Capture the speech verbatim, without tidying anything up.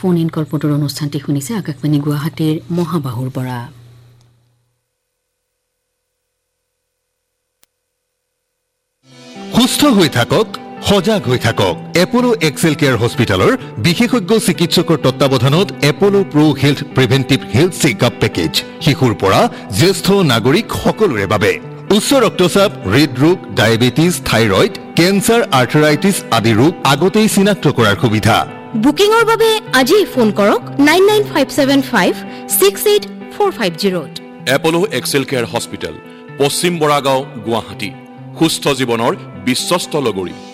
Phone in কল্পটোৰ অনুষ্ঠানটি শুনিছে আকাশবাণী গুৱাহাটীৰ মহাবাহুৰ পৰা। সুস্থ হৈ থাকক, সজাগ হৈ থাকক। এপলো এক্সেল কেয়াৰ হস্পিটেলৰ বিশেষজ্ঞ চিকিৎসকৰ তত্বাৱধানত এপলো প্ৰ হেল্থ প্ৰিভেন্টিভ হেল্থ চেকআপ পেকেজ শিশুৰ পৰা জ্যেষ্ঠ নাগৰিক সকলোৰে বাবে। উচ্চ ৰক্তচাপ, হৃদৰোগ, ডায়েবেটিছ, থাইৰয়ড, কেঞ্চাৰ, আৰ্থৰাইটিছ আদি ৰোগ আগতেই চিনাক্ত কৰাৰ সুবিধা। বুকিঙৰ বাবে আজি ফোন কৰক nine nine five seven five six eight four five zero'. এপলো Excel care hospital, পশ্চিম বৰাগাঁও, গুৱাহাটী। সুস্থ জীৱনৰ বিশ্বস্ত লগৰী।